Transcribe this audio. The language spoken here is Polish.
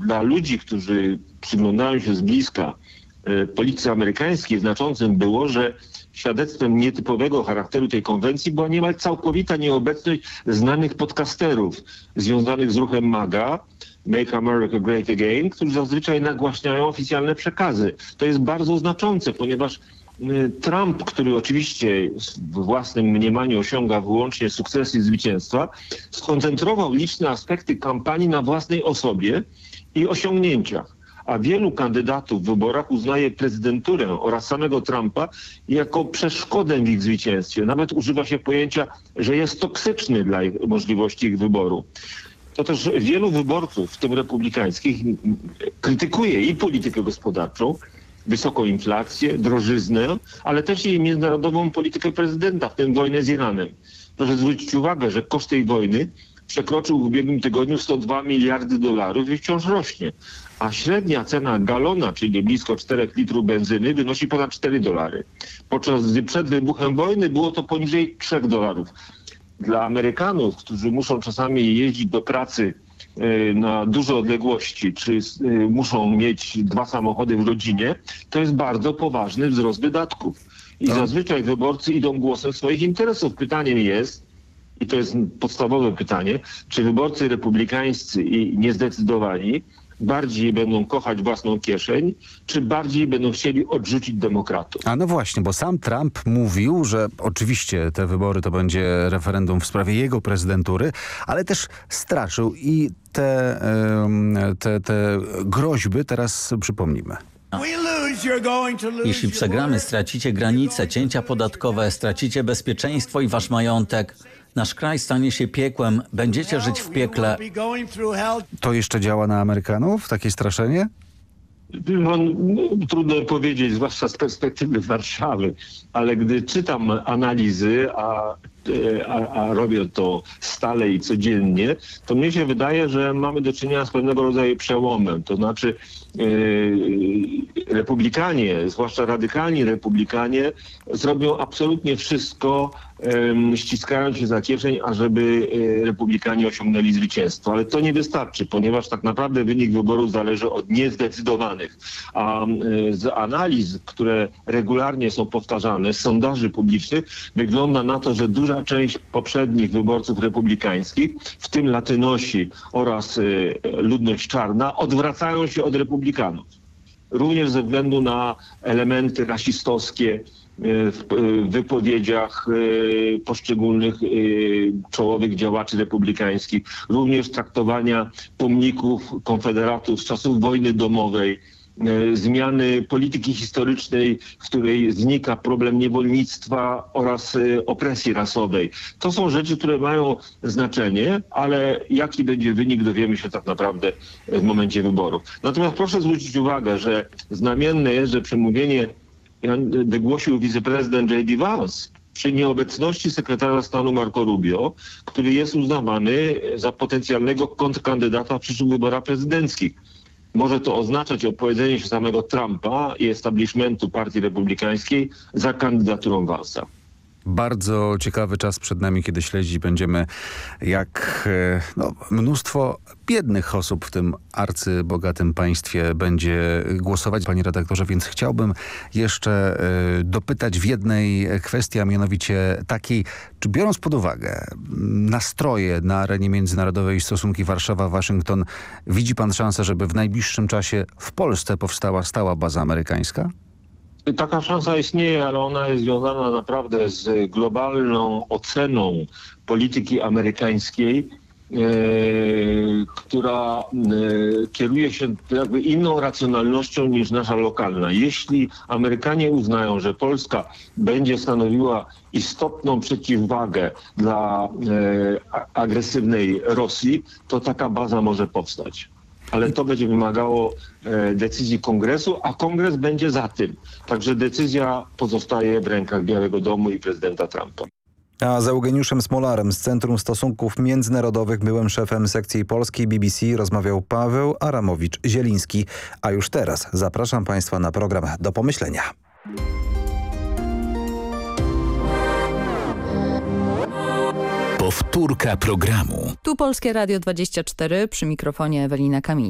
dla ludzi, którzy przyglądają się z bliska polityce amerykańskiej, znaczącym było, że świadectwem nietypowego charakteru tej konwencji była niemal całkowita nieobecność znanych podcasterów związanych z ruchem MAGA, Make America Great Again, którzy zazwyczaj nagłaśniają oficjalne przekazy. To jest bardzo znaczące, ponieważ Trump, który oczywiście w własnym mniemaniu osiąga wyłącznie sukcesy i zwycięstwa, skoncentrował liczne aspekty kampanii na własnej osobie i osiągnięciach. A wielu kandydatów w wyborach uznaje prezydenturę oraz samego Trumpa jako przeszkodę w ich zwycięstwie. Nawet używa się pojęcia, że jest toksyczny dla możliwości ich wyboru. To też wielu wyborców, w tym republikańskich, krytykuje i politykę gospodarczą, wysoką inflację, drożyznę, ale też i międzynarodową politykę prezydenta, w tym wojnę z Iranem. Proszę zwrócić uwagę, że koszt tej wojny przekroczył w ubiegłym tygodniu 102 miliardy dolarów i wciąż rośnie. A średnia cena galona, czyli blisko 4 litrów benzyny, wynosi ponad 4 dolary. Podczas gdy przed wybuchem wojny było to poniżej 3 dolarów. Dla Amerykanów, którzy muszą czasami jeździć do pracy na duże odległości, czy muszą mieć 2 samochody w rodzinie, to jest bardzo poważny wzrost wydatków. I zazwyczaj wyborcy idą głosem swoich interesów. Pytaniem jest, i to jest podstawowe pytanie, czy wyborcy republikańscy i niezdecydowani bardziej będą kochać własną kieszeń, czy bardziej będą chcieli odrzucić demokratów? A no właśnie, bo sam Trump mówił, że oczywiście te wybory to będzie referendum w sprawie jego prezydentury, ale też straszył i te groźby teraz przypomnimy. Jeśli przegramy, stracicie granice, cięcia podatkowe, stracicie bezpieczeństwo i wasz majątek. Nasz kraj stanie się piekłem, będziecie żyć w piekle. To jeszcze działa na Amerykanów, takie straszenie? Trudno powiedzieć, zwłaszcza z perspektywy Warszawy, ale gdy czytam analizy, a robię to stale i codziennie, to mnie się wydaje, że mamy do czynienia z pewnego rodzaju przełomem. To znaczy republikanie, zwłaszcza radykalni republikanie, zrobią absolutnie wszystko, ściskając się za kieszeń, ażeby republikanie osiągnęli zwycięstwo. Ale to nie wystarczy, ponieważ tak naprawdę wynik wyboru zależy od niezdecydowanych. A z analiz, które regularnie są powtarzane, z sondaży publicznych, wygląda na to, że duża część poprzednich wyborców republikańskich, w tym Latynosi oraz ludność czarna, odwracają się od republikanów. Również ze względu na elementy rasistowskie w wypowiedziach poszczególnych czołowych działaczy republikańskich, również traktowania pomników konfederatów z czasów wojny domowej, zmiany polityki historycznej, w której znika problem niewolnictwa oraz opresji rasowej. To są rzeczy, które mają znaczenie, ale jaki będzie wynik, dowiemy się tak naprawdę w momencie wyborów. Natomiast proszę zwrócić uwagę, że znamienne jest, że przemówienie wygłosił wiceprezydent J.D. Vance przy nieobecności sekretarza stanu Marco Rubio, który jest uznawany za potencjalnego kontrkandydata w przyszłych wyborach prezydenckich. Może to oznaczać opowiedzenie się samego Trumpa i establishmentu Partii Republikańskiej za kandydaturą Vance'a. Bardzo ciekawy czas przed nami, kiedy śledzić będziemy, jak mnóstwo biednych osób w tym arcybogatym państwie będzie głosować, panie redaktorze, więc chciałbym jeszcze dopytać w jednej kwestii, a mianowicie takiej, czy biorąc pod uwagę nastroje na arenie międzynarodowej, stosunki Warszawa-Waszyngton, widzi pan szansę, żeby w najbliższym czasie w Polsce powstała stała baza amerykańska? Taka szansa istnieje, ale ona jest związana naprawdę z globalną oceną polityki amerykańskiej, która kieruje się jakby inną racjonalnością niż nasza lokalna. Jeśli Amerykanie uznają, że Polska będzie stanowiła istotną przeciwwagę dla agresywnej Rosji, to taka baza może powstać. Ale to będzie wymagało decyzji kongresu, a kongres będzie za tym. Także decyzja pozostaje w rękach Białego Domu i prezydenta Trumpa. A z Eugeniuszem Smolarem z Centrum Stosunków Międzynarodowych, byłym szefem sekcji polskiej BBC, rozmawiał Paweł Aramowicz-Zieliński. A już teraz zapraszam państwa na program Do Pomyślenia. Powtórka programu. Tu Polskie Radio 24, przy mikrofonie Ewelina Kamińska.